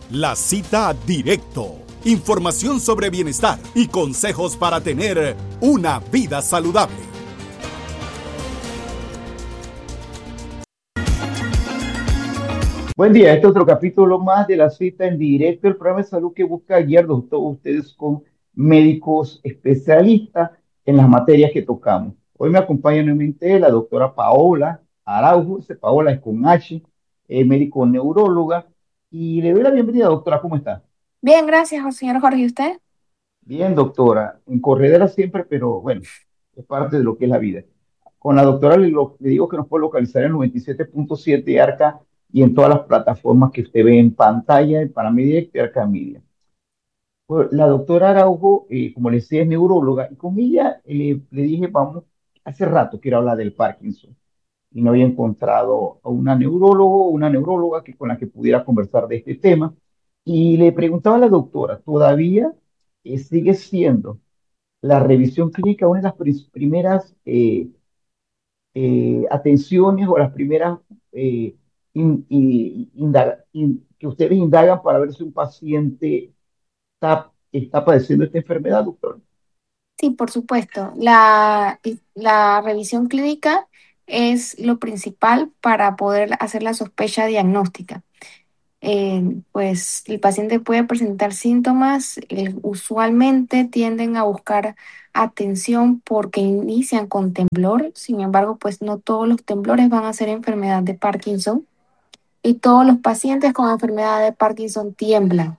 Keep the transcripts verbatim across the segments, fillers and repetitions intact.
La cita directo. Información sobre bienestar y consejos para tener una vida saludable. Buen día, este es otro capítulo más de la cita en directo, el programa de salud que busca guiar a todos ustedes con médicos especialistas en las materias que tocamos. Hoy me acompaña nuevamente la doctora Paola Araujo, ese Paola es con H, eh, médico neuróloga, y le doy la bienvenida, doctora, ¿cómo está? Bien, gracias, señor Jorge. ¿Y usted? Bien, doctora, en corredera siempre, pero bueno, es parte de lo que es la vida. Con la doctora le, lo- le digo que nos puede localizar en noventa y siete punto siete Arca y en todas las plataformas que usted ve en pantalla, en Paramedia y Arca Media. Pues, la doctora Araujo, eh, como le decía, es neuróloga y con ella eh, le dije, vamos, hace rato quiero hablar del Parkinson y no había encontrado a una neurólogo o una neuróloga que, con la que pudiera conversar de este tema. Y le preguntaba a la doctora, ¿todavía eh, sigue siendo la revisión clínica una de las pri- primeras eh, eh, atenciones o las primeras eh, in- i- indaga- in- que ustedes indagan para ver si un paciente está, está padeciendo esta enfermedad, doctor? Sí, por supuesto. La, la revisión clínica es lo principal para poder hacer la sospecha diagnóstica. Eh, pues el paciente puede presentar síntomas, eh, usualmente tienden a buscar atención porque inician con temblor. Sin embargo, pues no todos los temblores van a ser enfermedad de Parkinson y todos los pacientes con enfermedad de Parkinson tiemblan.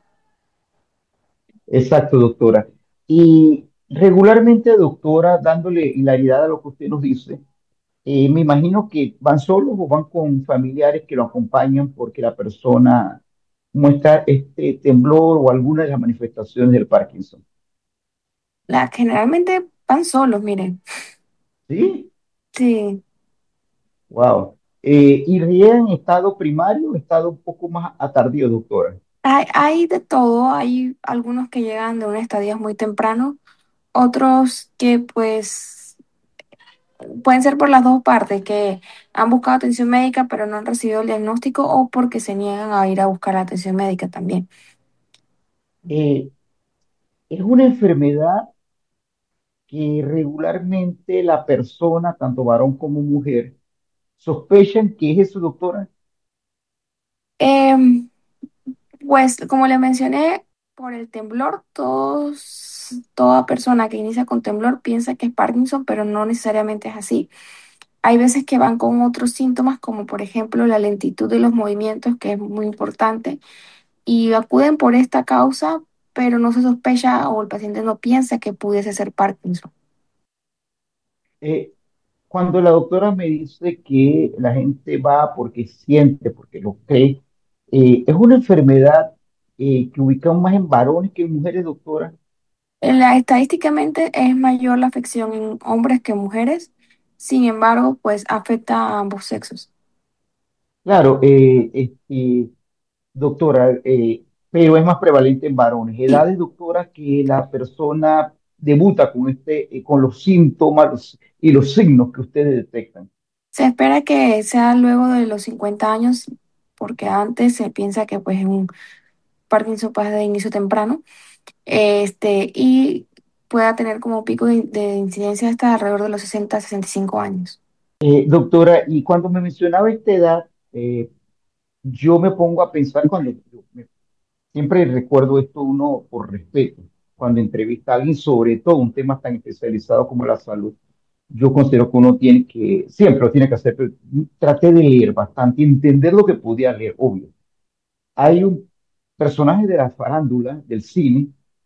Exacto, doctora. Y regularmente, doctora, dándole hilaridad a lo que usted nos dice, eh, me imagino que van solos o van con familiares que lo acompañan porque la persona muestra este temblor o alguna de las manifestaciones del Parkinson. La, generalmente van solos, miren. ¿Sí? Sí, Wow. Eh, ¿y ríe en estado primario o estado un poco más tardío, doctora? hay, hay de todo. Hay algunos que llegan de un estadio muy temprano, otros que pues pueden ser por las dos partes, que han buscado atención médica pero no han recibido el diagnóstico o porque se niegan a ir a buscar la atención médica también. Eh, es una enfermedad que regularmente la persona, tanto varón como mujer, sospechan que es eso, doctora. Em, pues como le mencioné, por el temblor, todos, toda persona que inicia con temblor piensa que es Parkinson, pero no necesariamente es así. Hay veces que van con otros síntomas, como por ejemplo la lentitud de los movimientos, que es muy importante, y acuden por esta causa, pero no se sospecha o el paciente no piensa que pudiese ser Parkinson. Eh, Cuando la doctora me dice que la gente va porque siente, porque lo cree, eh, es una enfermedad eh, que ubicamos más en varones que en mujeres, doctora. La, estadísticamente es mayor la afección en hombres que en mujeres, sin embargo, pues afecta a ambos sexos. Claro, eh, este, doctora, eh, pero es más prevalente en varones. Sí, Edades, doctora, que la persona debuta con este, eh, con los síntomas los- y los signos que ustedes detectan. se espera que sea luego de los cincuenta años, porque antes se piensa que pues es un Parkinson pasa de inicio temprano, este, y pueda tener como pico de, de incidencia hasta alrededor de los sesenta a sesenta y cinco años. Eh, doctora, y cuando me mencionaba esta edad, eh, yo me pongo a pensar cuando yo me- siempre recuerdo esto uno por respeto, cuando entrevista a alguien sobre todo un tema tan especializado como la salud. Yo considero que uno tiene que, siempre lo tiene que hacer, pero traté de leer bastante, entender lo que podía leer, obvio. Hay un personaje de la farándula, del cine,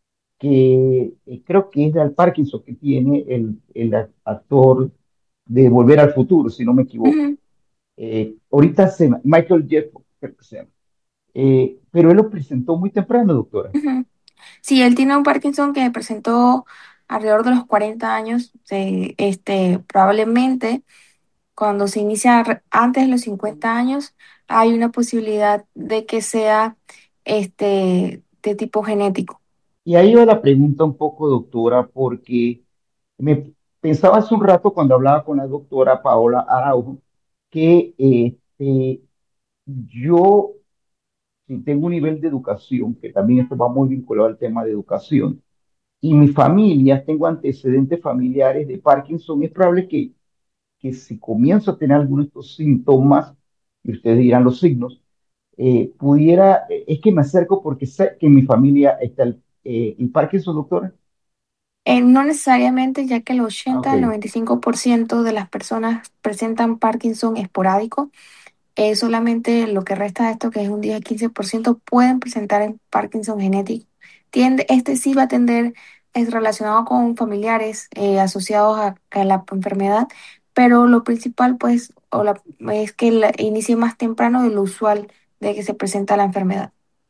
que eh, creo que es de Al Parkinson, que tiene el, el actor de Volver al Futuro, si no me equivoco. Ujú, Eh, ahorita se llama Michael J. Fox, creo que se llama. Eh, pero él lo presentó muy temprano, doctora. ujú. Sí, él tiene un Parkinson que presentó alrededor de los cuarenta años. Se- este, probablemente cuando se inicia re- antes de los cincuenta años, hay una posibilidad de que sea este, de tipo genético. Y ahí va la pregunta un poco, doctora, porque me pensaba hace un rato cuando hablaba con la doctora Paola Araujo que este, yo si tengo un nivel de educación, que también esto va muy vinculado al tema de educación, y mi familia, tengo antecedentes familiares de Parkinson, es probable que, que si comienzo a tener algunos de estos síntomas, y ustedes dirán los signos, eh, pudiera, eh, es que me acerco porque sé que en mi familia está el, eh, el Parkinson, doctora. Eh, no necesariamente, ya que el Ah, ochenta ok. al noventa y cinco por ciento de las personas presentan Parkinson esporádico. Eh, solamente lo que resta de esto, que es un diez a quince por ciento, pueden presentar el Parkinson genético. Tiende, este sí va a tender, es relacionado con familiares eh, asociados a, a la enfermedad, pero lo principal, pues, o la- es que la- inicie más temprano de lo usual de que se presenta la enfermedad.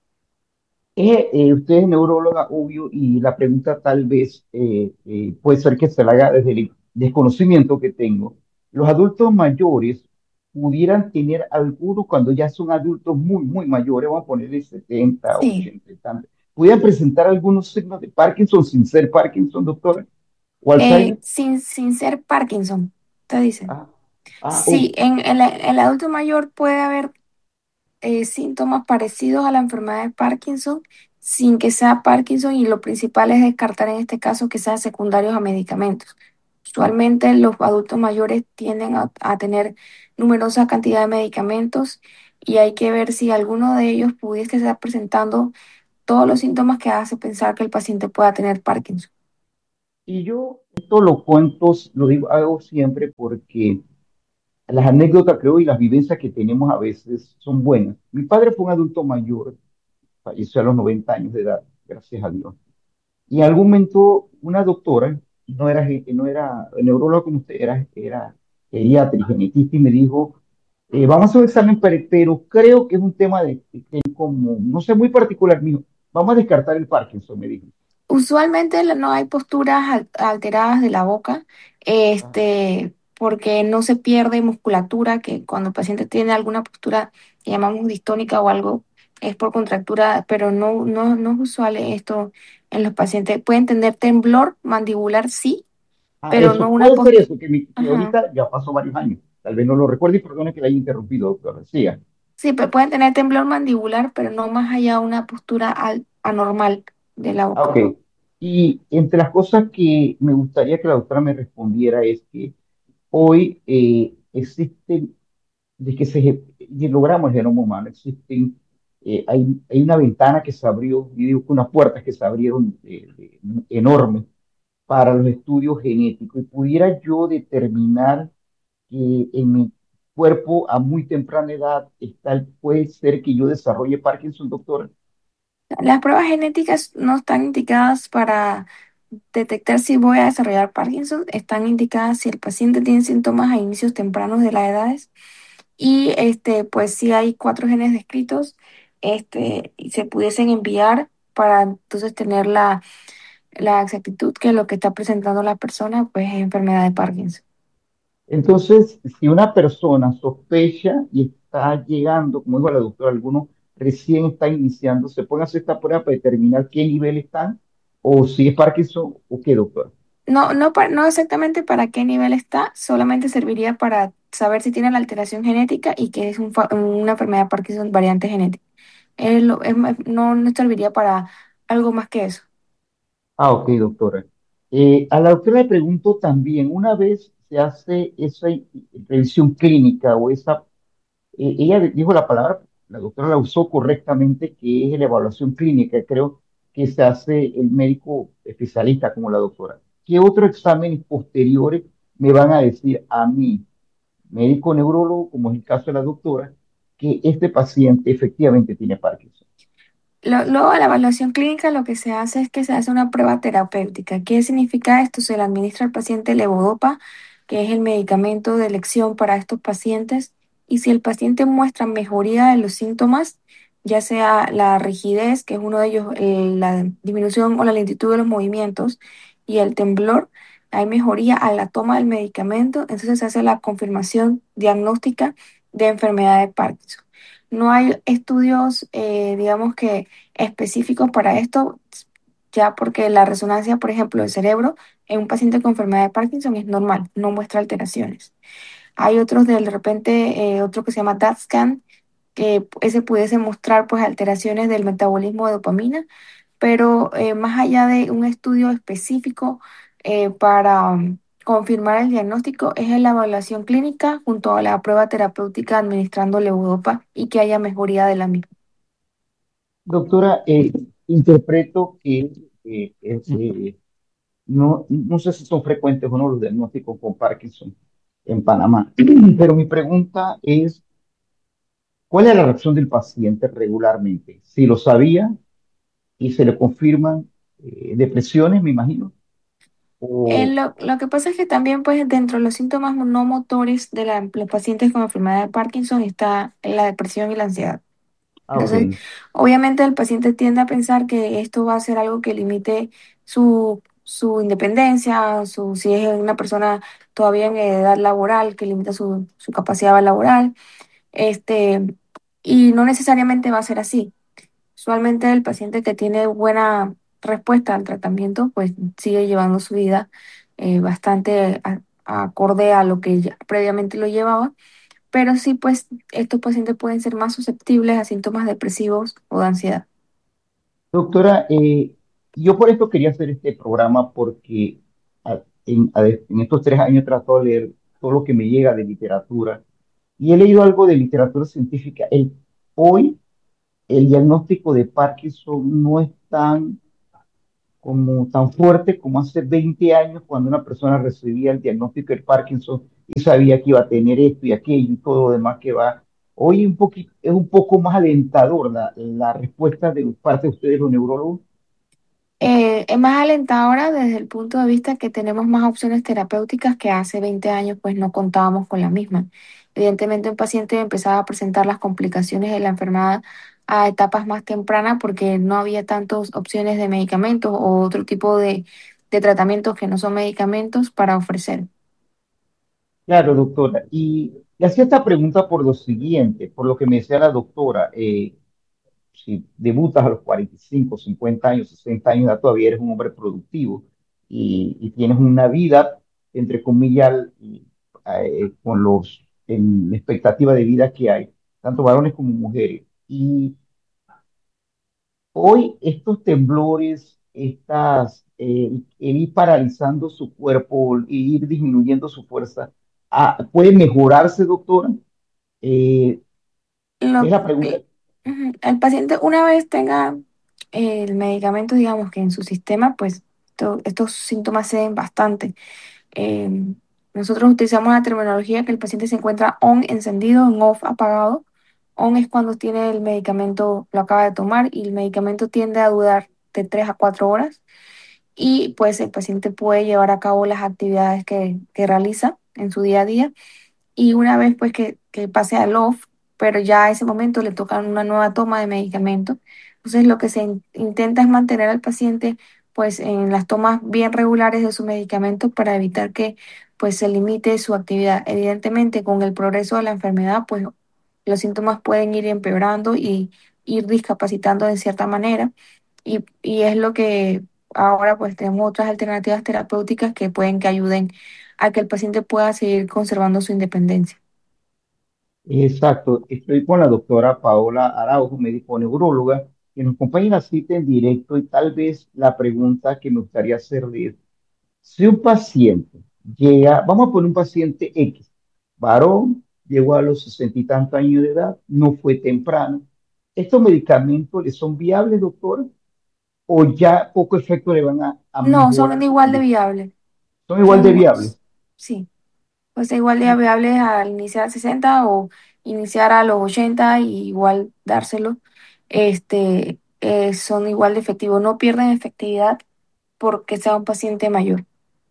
Eh, eh, usted es neuróloga, obvio, y la pregunta tal vez eh, eh, puede ser que se la haga desde el desconocimiento que tengo. Los adultos mayores pudieran tener algunos cuando ya son adultos muy, muy mayores, vamos a ponerle setenta, Sí, ochenta y tantos, pudieran presentar algunos signos de Parkinson sin ser Parkinson, doctora, o eh, Alzheimer. sin, sin ser Parkinson, te dicen. Ah, ah, Sí, oh, en el, el adulto mayor puede haber eh, síntomas parecidos a la enfermedad de Parkinson sin que sea Parkinson, y lo principal es descartar en este caso que sean secundarios a medicamentos. Usualmente los adultos mayores tienden a, a tener numerosa cantidad de medicamentos y hay que ver si alguno de ellos pudiese estar presentando todos los síntomas que hace pensar que el paciente pueda tener Parkinson. y yo esto lo cuento, lo digo, hago siempre porque las anécdotas, creo, y las vivencias que tenemos a veces son buenas. Mi padre fue un adulto mayor, falleció a los noventa años de edad, gracias a Dios. Y en algún momento una doctora, no era, ge- no era neuróloga como usted, era, era geriatra y genetista, y me dijo, eh, vamos a hacer un examen, pero, pero creo que es un tema de, de como, no sé, muy particular mío. Vamos a descartar el Parkinson, me dijo. Usualmente la- no hay posturas al- alteradas de la boca, Ah, este, porque no se pierde musculatura, que cuando el paciente tiene alguna postura que llamamos distónica o algo, es por contractura, pero no, no, no es usual esto en los pacientes. Pueden tener temblor mandibular, sí, ah, pero no eso una puede ser postura. eso, que, mi- que ahorita ya pasó varios años. Tal vez no lo recuerde y perdone que la haya interrumpido, doctora. Siga. Sí, pe- pueden tener temblor mandibular, pero no más allá de una postura al- anormal de la Ah, boca. ok. Y entre las cosas que me gustaría que la doctora me respondiera es que hoy eh, existen, de que se y logramos el genoma humano, existen, eh, hay, hay una ventana que se abrió, y digo que unas puertas que se abrieron eh, eh, enormes para los estudios genéticos. Y pudiera yo determinar que en mi cuerpo a muy temprana edad está, puede ser que yo desarrolle Parkinson, doctora. Las pruebas genéticas no están indicadas para detectar si voy a desarrollar Parkinson, están indicadas si el paciente tiene síntomas a inicios tempranos de las edades y este, pues si hay cuatro genes descritos, este, y se pudiesen enviar para entonces tener la, la exactitud que lo que está presentando la persona pues es enfermedad de Parkinson. Entonces, si una persona sospecha y está llegando, como dijo la doctora, algunos recién están iniciando, se puede hacer esta prueba para determinar qué nivel están, o si es Parkinson o qué, doctora. No, no, pa- no exactamente para qué nivel está, solamente serviría para saber si tiene la alteración genética y que es un fa- una enfermedad de Parkinson variante genética. Es lo- es ma- no, no serviría para algo más que eso. Ah, ok, doctora. Eh, a la doctora le pregunto también, una vez se hace esa i- revisión clínica o esa, eh, ella dijo la palabra, la doctora la usó correctamente, que es la evaluación clínica, creo que se hace el médico especialista como la doctora. ¿Qué otros exámenes posteriores me van a decir a mí, médico neurólogo, como es el caso de la doctora, que este paciente efectivamente tiene Parkinson? Lo- Luego de la evaluación clínica, lo que se hace es que se hace una prueba terapéutica. ¿Qué significa esto? Se le administra al paciente levodopa, que es el medicamento de elección para estos pacientes, y si el paciente muestra mejoría de los síntomas, ya sea la rigidez, que es uno de ellos, el- la disminución o la lentitud de los movimientos, y el temblor, hay mejoría a la toma del medicamento, entonces se hace la confirmación diagnóstica de enfermedad de Parkinson. No hay estudios, eh, digamos que específicos para esto, ya porque la resonancia, por ejemplo, del cerebro en un paciente con enfermedad de Parkinson es normal, no muestra alteraciones. Hay otros de repente, eh, otro que se llama DaTscan, que ese pudiese mostrar pues alteraciones del metabolismo de dopamina, pero eh, más allá de un estudio específico eh, para um, confirmar el diagnóstico, es en la evaluación clínica junto a la prueba terapéutica administrando levodopa y que haya mejoría de la misma. Doctora, eh, interpreto que eh, es, eh, no, no sé si son frecuentes o no los diagnósticos con Parkinson en Panamá, pero mi pregunta es, ¿cuál es la reacción del paciente regularmente? Si lo sabía y se le confirman eh, depresiones, me imagino, Eh, o, lo, lo que pasa es que también pues dentro de los síntomas no motores de la- los pacientes con enfermedad de Parkinson está la depresión y la ansiedad. ah, ok, Entonces, obviamente el paciente tiende a pensar que esto va a ser algo que limite su, su independencia, su, si es una persona todavía en edad laboral, que limita su, su capacidad laboral, este, y no necesariamente va a ser así. Usualmente el paciente que tiene buena respuesta al tratamiento, pues sigue llevando su vida eh, bastante a- acorde a lo que ya previamente lo llevaba, pero sí, pues estos pacientes pueden ser más susceptibles a síntomas depresivos o de ansiedad. doctora, eh, yo por esto quería hacer este programa porque a- en, a- en estos tres años trato de leer todo lo que me llega de literatura y he leído algo de literatura científica. El, hoy el diagnóstico de Parkinson no es tan, como, tan fuerte como hace veinte años cuando una persona recibía el diagnóstico de Parkinson y sabía que iba a tener esto y aquello y todo lo demás que va. Hoy un poquito, es un poco más alentador la, la respuesta de parte de ustedes, los neurólogos. Eh, es más alentadora desde el punto de vista que tenemos más opciones terapéuticas que hace veinte años pues no contábamos con la misma. Evidentemente un paciente empezaba a presentar las complicaciones de la enfermedad a etapas más tempranas porque no había tantas opciones de medicamentos o otro tipo de, de tratamientos que no son medicamentos para ofrecer. Claro, doctora. Y le hacía esta pregunta por lo siguiente, por lo que me decía la doctora. Eh, si debutas a los cuarenta y cinco, cincuenta años, sesenta años, ya todavía eres un hombre productivo y, y tienes una vida, entre comillas, y, eh, con los, en la expectativa de vida que hay, tanto varones como mujeres. Y hoy estos temblores, estas, eh, el ir paralizando su cuerpo, el ir disminuyendo su fuerza, ah, ¿puede mejorarse, doctora? Eh, es Lo, la pregunta. ujú, el paciente una vez tenga el medicamento, digamos que en su sistema, pues to- estos síntomas ceden bastante. Eh, Nosotros utilizamos la terminología que el paciente se encuentra on encendido, en off apagado. On es cuando tiene el medicamento, lo acaba de tomar y el medicamento tiende a durar de tres a cuatro horas y pues el paciente puede llevar a cabo las actividades que, que realiza en su día a día y una vez pues que, que pase al off, pero ya a ese momento le toca una nueva toma de medicamento. Entonces lo que se in- intenta es mantener al paciente pues en las tomas bien regulares de su medicamento para evitar que pues se limite su actividad. Evidentemente con el progreso de la enfermedad pues los síntomas pueden ir empeorando y ir discapacitando de cierta manera y, y es lo que ahora pues tenemos otras alternativas terapéuticas que pueden que ayuden a que el paciente pueda seguir conservando su independencia. Exacto, estoy con la doctora Paola Araujo, médico neuróloga, que nos acompaña en la cita en directo y tal vez la pregunta que me gustaría hacerle es, si un paciente llega, vamos a poner un paciente X, varón, llegó a los sesenta y tantos años de edad, no fue temprano, ¿estos medicamentos le son viables, doctora? ¿O ya poco efecto le van a, a No, son mejorar su igual de condición? viables. Son igual Son de igual, viables. sí, pues igual de viables al iniciar sesenta o iniciar a los ochenta y igual dárselo. Este, eh, son igual de efectivos, no pierden efectividad porque sea un paciente mayor.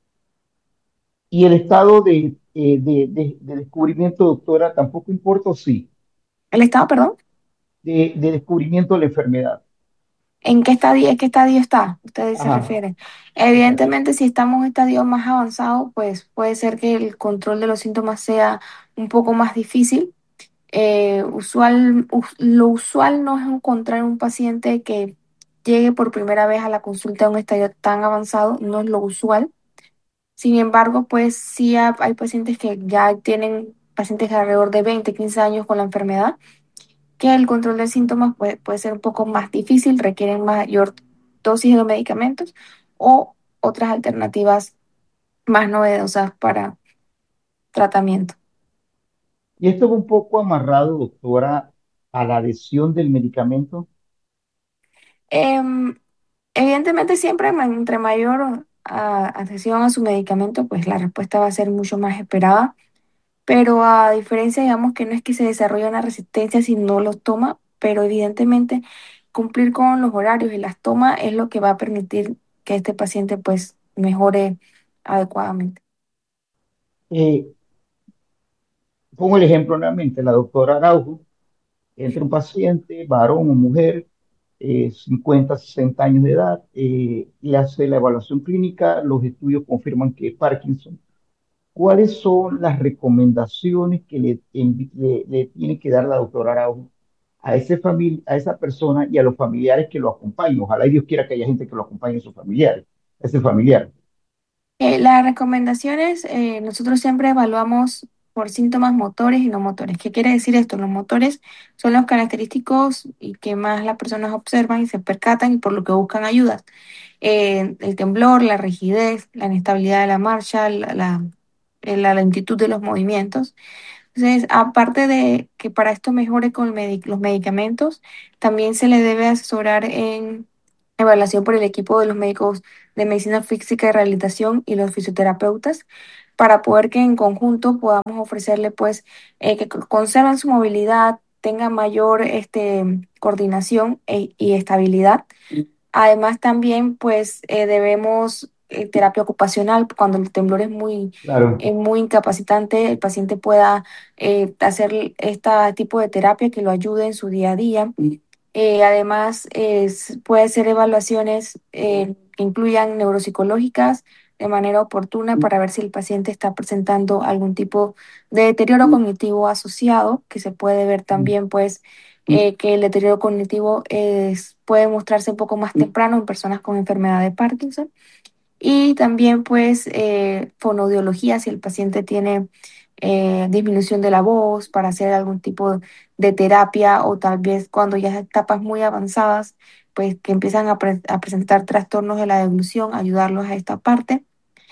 Y el estado de, eh, de, de- de descubrimiento, doctora, tampoco importa, ¿o sí? ¿El estado, perdón? De, de descubrimiento de la enfermedad. ¿En qué estadio, en qué estadio está? Ustedes se Ajá, refieren. exacto. Evidentemente, si estamos en estadio más avanzado, pues puede ser que el control de los síntomas sea un poco más difícil. Eh, usual, us- lo usual no es encontrar un paciente que llegue por primera vez a la consulta a un estadio tan avanzado, no es lo usual. Sin embargo, pues sí ha- hay pacientes que ya tienen pacientes de alrededor de veinte quince años con la enfermedad que el control de síntomas puede, puede ser un poco más difícil, requieren mayor dosis de los medicamentos o otras alternativas más novedosas para tratamiento. Y esto va un poco amarrado, doctora, a la adhesión del medicamento. Em, Evidentemente, siempre ma- entre mayor ah, adhesión a su medicamento, pues la respuesta va a ser mucho más esperada. Pero a diferencia, digamos que no es que se desarrolle una resistencia si no los toma, pero evidentemente cumplir con los horarios y las tomas es lo que va a permitir que este paciente pues mejore adecuadamente. Eh, Pongo el ejemplo nuevamente, la doctora Araujo, entra un paciente, varón o mujer, eh, cincuenta, sesenta años de edad, eh, le hace la evaluación clínica, los estudios confirman que es Parkinson. ¿Cuáles son las recomendaciones que le, envi- le, le tiene que dar la doctora Araujo a, ese famili- a esa persona y a los familiares que lo acompañan? Ojalá y Dios quiera que haya gente que lo acompañe a sus familiares, a ese familiar. Eh, las recomendaciones, eh, nosotros siempre evaluamos por síntomas motores y no motores. ¿Qué quiere decir esto? Los motores son los característicos y que más las personas observan y se percatan y por lo que buscan ayuda. Eh, el temblor, la rigidez, la inestabilidad de la marcha, la, la- eh, la lentitud de los movimientos. Entonces, aparte de que para esto mejore con el medi- los medicamentos, también se le debe asesorar en evaluación por el equipo de los médicos de medicina física y rehabilitación y los fisioterapeutas para poder que en conjunto podamos ofrecerle pues eh, que conserven su movilidad, tengan mayor este, coordinación e- y estabilidad. Además, también, pues, eh, debemos eh, terapia ocupacional cuando el temblor es muy, Claro. eh, muy incapacitante, el paciente pueda eh, hacer este tipo de terapia que lo ayude en su día a día. Eh, además, es- puede ser evaluaciones eh, que incluyan neuropsicológicas de manera oportuna para ver si el paciente está presentando algún tipo de deterioro cognitivo asociado, que se puede ver también, pues, eh, que el deterioro cognitivo es- puede mostrarse un poco más temprano en personas con enfermedad de Parkinson. Y también, pues, eh, fonoaudiología, si el paciente tiene eh, disminución de la voz para hacer algún tipo de terapia o tal vez cuando ya es etapas muy avanzadas, pues que empiezan a, pre- a presentar trastornos de la deglución, ayudarlos a esta parte.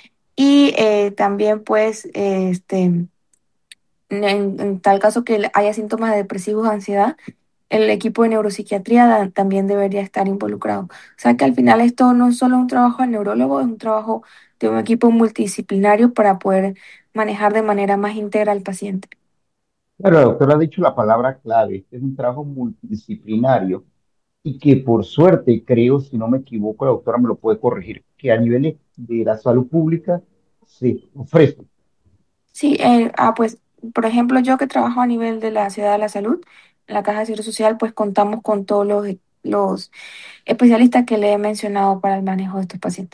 Y eh, también, pues, eh, este, en, en tal caso que haya síntomas depresivos o ansiedad, el equipo de neuropsiquiatría da- también debería estar involucrado. O sea que al final esto no es solo un trabajo del neurólogo, es un trabajo de un equipo multidisciplinario para poder manejar de manera más íntegra al paciente. Claro, la doctora ha dicho la palabra clave. Este es un trabajo multidisciplinario y que por suerte, creo, si no me equivoco, la doctora me lo puede corregir, que a nivel de la salud pública se ofrece. Sí, eh, ah, pues, por ejemplo, yo que trabajo a nivel de la Ciudad de la Salud, en la Caja de Seguro Social, pues contamos con todos los, los especialistas que le he mencionado para el manejo de estos pacientes.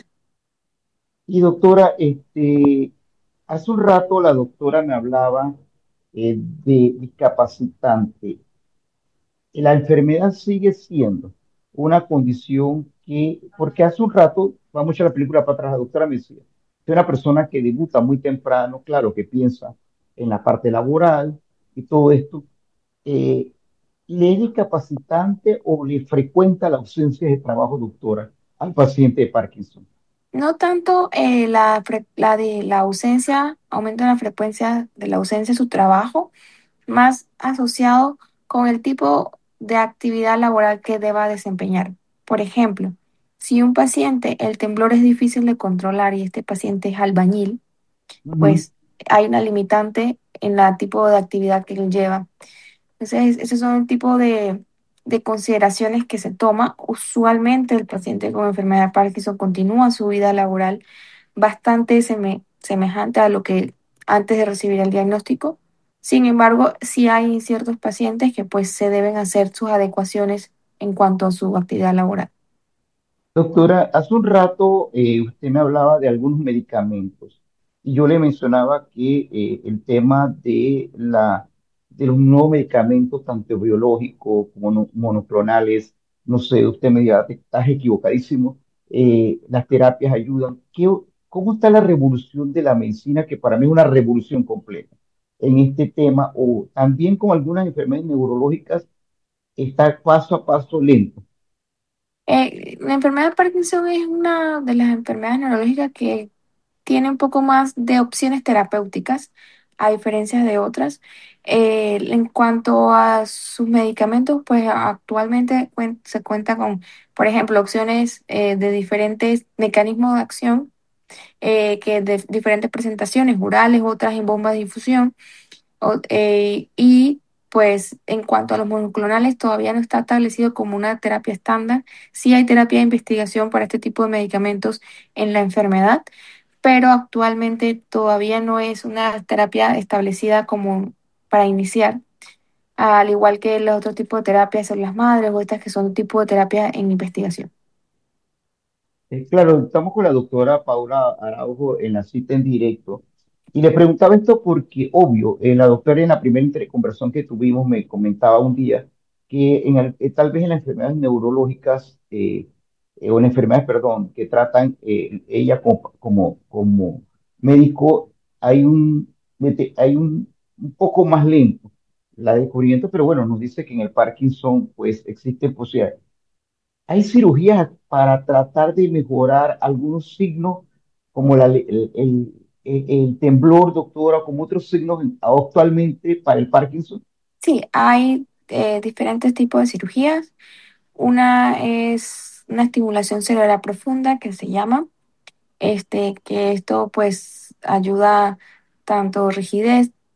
Y doctora, este, hace un rato la doctora me hablaba eh, de discapacitante. La enfermedad sigue siendo una condición que, porque hace un rato, vamos a la película para atrás, la doctora me decía, es una persona que debuta muy temprano, claro, que piensa en la parte laboral y todo esto, eh, ¿le es discapacitante o le frecuenta la ausencia de trabajo, doctora, al paciente de Parkinson? No tanto eh, la, fre- la de la ausencia, aumento en la frecuencia de la ausencia de su trabajo, más asociado con el tipo de actividad laboral que deba desempeñar. Por ejemplo, si un paciente, el temblor es difícil de controlar y este paciente es albañil, Ujú. pues hay una limitante en el tipo de actividad que él lleva. Entonces, esos son el tipo de, de consideraciones que se toma. Usualmente el paciente con enfermedad de Parkinson continúa su vida laboral bastante seme- semejante a lo que antes de recibir el diagnóstico. Sin embargo, sí hay ciertos pacientes que pues se deben hacer sus adecuaciones en cuanto a su actividad laboral. Doctora, hace un rato eh, usted me hablaba de algunos medicamentos y yo le mencionaba que eh, el tema de, la, de los nuevos medicamentos, tanto biológicos como no- monoclonales, no sé, usted me dirá, estás equivocadísimo, eh, las terapias ayudan. ¿Qué, cómo está la revolución de la medicina, que para mí es una revolución completa en este tema, o también con algunas enfermedades neurológicas? está paso a paso lento. Eh, la enfermedad de Parkinson es una de las enfermedades neurológicas que tiene un poco más de opciones terapéuticas, a diferencia de otras. Eh, en cuanto a sus medicamentos, pues actualmente cuen- se cuenta con, por ejemplo, opciones eh, de diferentes mecanismos de acción, eh, que de diferentes presentaciones, orales, otras en bombas de infusión. O- eh, y pues en cuanto a los monoclonales, todavía no está establecido como una terapia estándar. Sí hay terapia de investigación para este tipo de medicamentos en la enfermedad, pero actualmente todavía no es una terapia establecida como para iniciar, al igual que los otros tipos de terapias son las madres o estas que son tipo de terapia en investigación. Eh, claro, estamos con la doctora Paula Araujo en la cita en directo. Y le preguntaba esto porque, obvio, eh, la doctora en la primera entre- conversación que tuvimos me comentaba un día que en el- eh, tal vez en las enfermedades neurológicas, eh, eh, o en enfermedades, perdón, que tratan eh, ella como, como, como médico, hay un, vete- hay un, un poco más lento la descubrimiento, pero bueno, nos dice que en el Parkinson pues existe posibilidad. Hay cirugías para tratar de mejorar algunos signos, como la- el, el- el- el temblor, doctora, como otros signos actualmente para el Parkinson. Sí, hay eh, diferentes tipos de cirugías. Una es una estimulación cerebral profunda que se llama, este, que esto pues ayuda tanto rigidez